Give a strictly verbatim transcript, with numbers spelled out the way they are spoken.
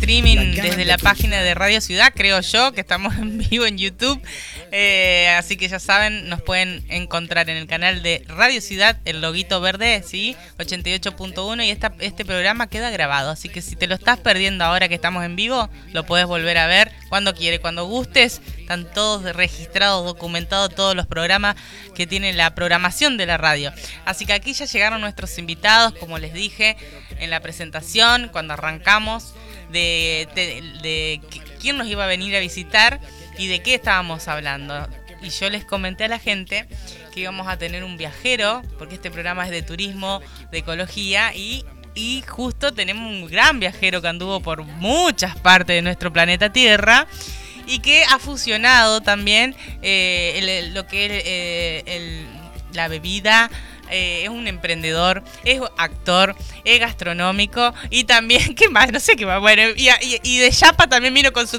streaming desde la página de Radio Ciudad, creo yo, que estamos en vivo en YouTube. Eh, así que ya saben, nos pueden encontrar en el canal de Radio Ciudad, el loguito verde, ¿sí? ochenta y ocho punto uno, y esta, este programa queda grabado. Así que si te lo estás perdiendo ahora que estamos en vivo, lo puedes volver a ver cuando quieres, cuando gustes. Están todos registrados, documentados todos los programas que tiene la programación de la radio. Así que aquí ya llegaron nuestros invitados, como les dije en la presentación, cuando arrancamos, de, de, de quién nos iba a venir a visitar y de qué estábamos hablando. Y yo les comenté a la gente que íbamos a tener un viajero, porque este programa es de turismo, de ecología, y, y justo tenemos un gran viajero que anduvo por muchas partes de nuestro planeta Tierra, y que ha fusionado también eh, el, el, lo que es eh, el, la bebida. Eh, es un emprendedor, es actor, es gastronómico y también, ¿qué más? No sé qué más. Bueno, y, y, y de chapa también vino con su